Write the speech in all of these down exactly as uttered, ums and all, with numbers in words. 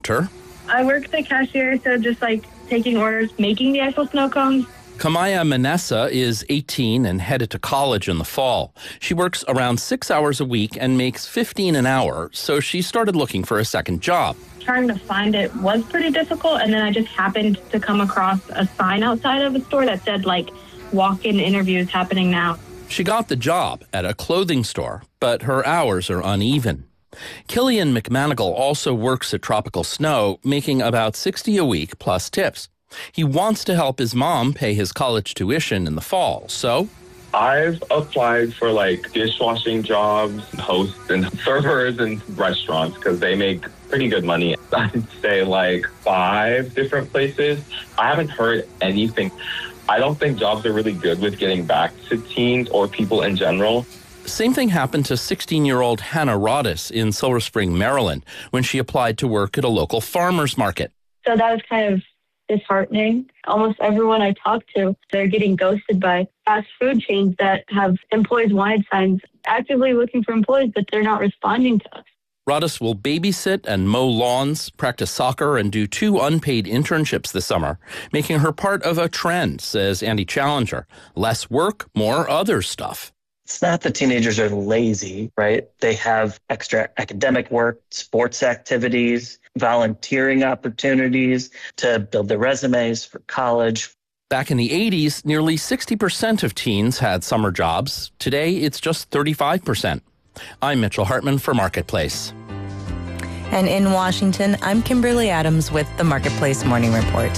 Her. I work the cashier, so just like taking orders, making the actual snow cones. Kamaya Manessa is eighteen and headed to college in the fall. She works around six hours a week and makes fifteen an hour, so she started looking for a second job. Trying to find it was pretty difficult, and then I just happened to come across a sign outside of a store that said, like, walk-in interviews happening now. She got the job at a clothing store, but her hours are uneven. Killian McManigal also works at Tropical Snow, making about sixty a week plus tips. He wants to help his mom pay his college tuition in the fall, so I've applied for like dishwashing jobs, hosts and servers in restaurants because they make pretty good money. I'd say like five different places. I haven't heard anything. I don't think jobs are really good with getting back to teens or people in general. Same thing happened to sixteen-year-old Hannah Rodis in Silver Spring, Maryland, when she applied to work at a local farmer's market. So that was kind of disheartening. Almost everyone I talk to, they're getting ghosted by fast food chains that have employees wanted signs actively looking for employees, but they're not responding to us. Rodis will babysit and mow lawns, practice soccer, and do two unpaid internships this summer, making her part of a trend, says Andy Challenger. Less work, more other stuff. It's not that teenagers are lazy, right? They have extra academic work, sports activities, volunteering opportunities to build their resumes for college. Back in the eighties, nearly sixty percent of teens had summer jobs. Today, it's just thirty-five percent. I'm Mitchell Hartman for Marketplace. And in Washington, I'm Kimberly Adams with the Marketplace Morning Report.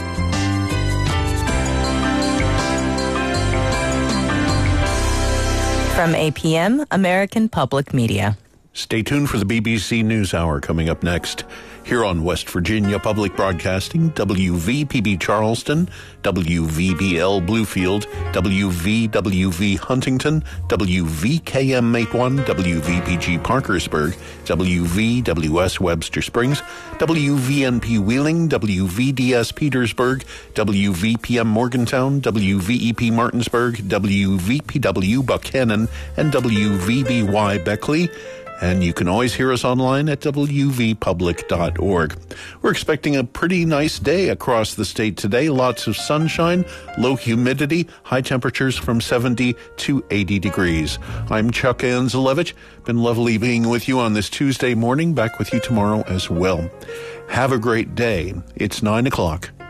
From A P M, American Public Media. Stay tuned for the B B C NewsHour coming up next. Here on West Virginia Public Broadcasting, W V P B Charleston, W V B L Bluefield, W V W V Huntington, W V K M Matewan, W V P G Parkersburg, W V W S Webster Springs, W V N P Wheeling, W V D S Petersburg, W V P M Morgantown, W V E P Martinsburg, W V P W Buchanan, and W V B Y Beckley. And you can always hear us online at w v public dot org. We're expecting a pretty nice day across the state today. Lots of sunshine, low humidity, high temperatures from seventy to eighty degrees. I'm Chuck Anzelevich. Been lovely being with you on this Tuesday morning. Back with you tomorrow as well. Have a great day. It's nine o'clock.